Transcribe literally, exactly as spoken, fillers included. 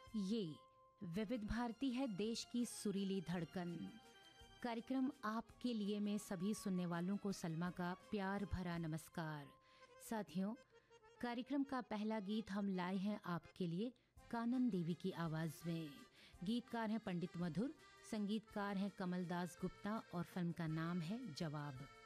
ये विविध भारती है, देश की सुरीली धड़कन। कार्यक्रम आपके लिए में सभी सुनने वालों को सलमा का प्यार भरा नमस्कार। साथियों, कार्यक्रम का पहला गीत हम लाए हैं आपके लिए कानन देवी की आवाज़ में। गीतकार हैं पंडित मधुर, संगीतकार हैं कमलदास गुप्ता और फिल्म का नाम है जवाब।